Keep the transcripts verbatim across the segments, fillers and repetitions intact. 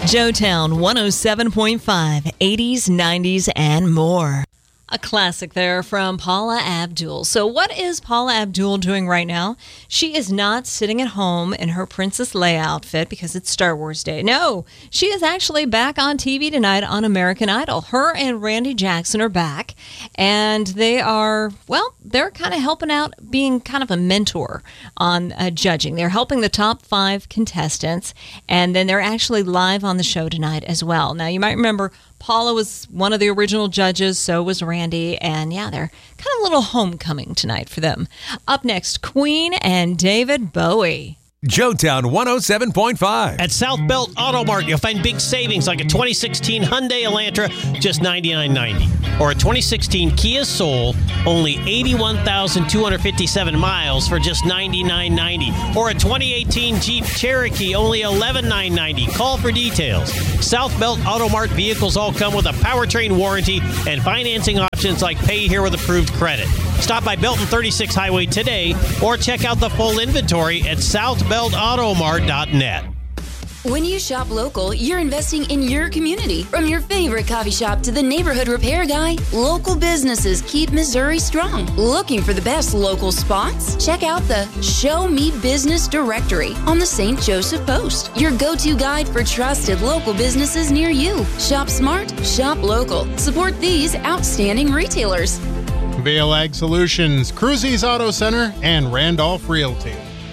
Joetown one oh seven point five, eighties, nineties, and more. A classic there from Paula Abdul. So what is Paula Abdul doing right now? She is not sitting at home in her Princess Leia outfit because it's Star Wars Day. No, she is actually back on T V tonight on American Idol. Her and Randy Jackson are back, and they are, well, they're kind of helping out, being kind of a mentor on uh, judging. They're helping the top five contestants, and then they're actually live on the show tonight as well. Now, you might remember Paula was one of the original judges, so was Randy, and yeah, they're kind of a little homecoming tonight for them. Up next, Queen and David Bowie. Joetown one oh seven point five. At South Belt Auto Mart, you'll find big savings like a twenty sixteen Hyundai Elantra, just ninety-nine ninety, or a twenty sixteen Kia Soul, only eighty-one thousand two hundred fifty-seven miles for just ninety-nine ninety, or a twenty eighteen Jeep Cherokee, only eleven thousand nine hundred ninety. Call for details. South Belt Auto Mart vehicles all come with a powertrain warranty and financing options like pay here with approved credit. Stop by Belton thirty-six Highway today, or check out the full inventory at south belt auto mart dot net. When you shop local, you're investing in your community. From your favorite coffee shop to the neighborhood repair guy, local businesses keep Missouri strong. Looking for the best local spots? Check out the Show Me Business directory on the Saint Joseph Post, your go-to guide for trusted local businesses near you. Shop smart, shop local. Support these outstanding retailers. Vail Ag Solutions, Cruzy's Auto Center, and Randolph Realty.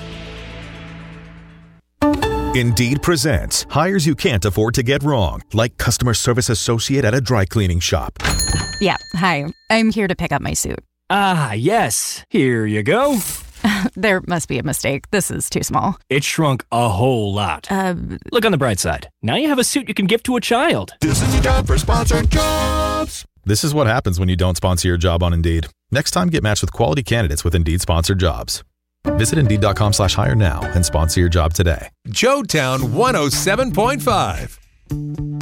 Indeed presents hires you can't afford to get wrong, like customer service associate at a dry cleaning shop. Yeah, hi. I'm here to pick up my suit. Ah, yes. Here you go. There must be a mistake. This is too small. It shrunk a whole lot. Uh, Look on the bright side. Now you have a suit you can give to a child. This is your job for sponsored jobs. This is what happens when you don't sponsor your job on Indeed. Next time, get matched with quality candidates with Indeed sponsored jobs. Visit Indeed.com slash hire now and sponsor your job today. Joetown one oh seven point five.